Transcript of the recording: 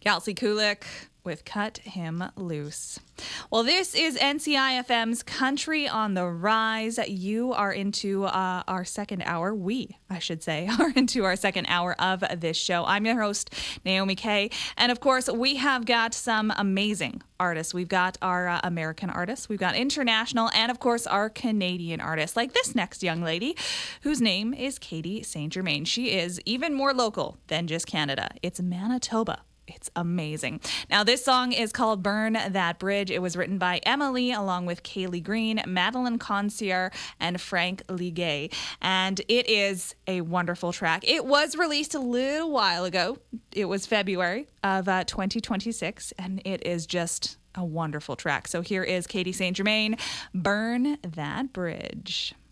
Kelsey Kulik with Cut Him Loose. Well, this is NCIFM's Country on the Rise. You are into our second hour. We, I should say, are into our second hour of this show. I'm your host, Naomi Kay. And of course, we have got some amazing artists. We've got our American artists. We've got international and, of course, our Canadian artists, like this next young lady, whose name is Katie St. Germain. She is even more local than just Canada. It's Manitoba. It's amazing. Now, this song is called Burn That Bridge. It was written by Emily along with Kaylee Green, Madeline Concier, and Frank Ligay. And it is a wonderful track. It was released a little while ago. It was February of 2026, and it is just a wonderful track. So here is Katie St. Germain, Burn That Bridge.